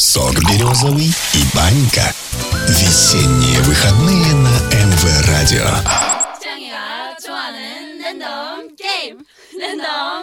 сок березовый и банька. Весенние выходные на МВ Радио. 짱이가 좋아하는 랜덤 게임. 랜덤